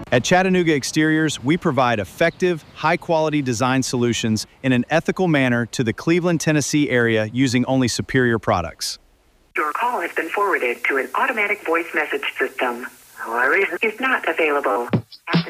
At Chattanooga Exteriors, we provide effective, high-quality design solutions in an ethical manner to the Cleveland, Tennessee area using only superior products. Your call has been forwarded to an automatic voice message system. Is not available.